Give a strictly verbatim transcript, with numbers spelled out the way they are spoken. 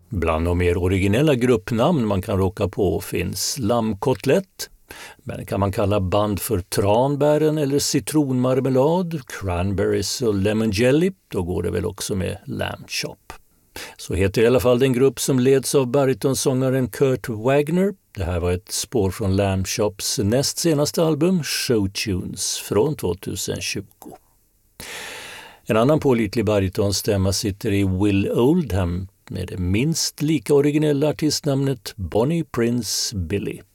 Bland de mer originella gruppnamn man kan råka på finns lammkotlett, men kan man kalla band för tranbären eller citronmarmelad, cranberries och lemon jelly, då går det väl också med lamb chop. Så heter i alla fall den grupp som leds av baritonsångaren Kurt Wagner. Det här var ett spår från Lamb Chops näst senaste album, Showtunes, från tjugohundratjugo. En annan pålitlig baritonstämma sitter i Will Oldham med det minst lika originella artistnamnet Bonnie Prince Billy.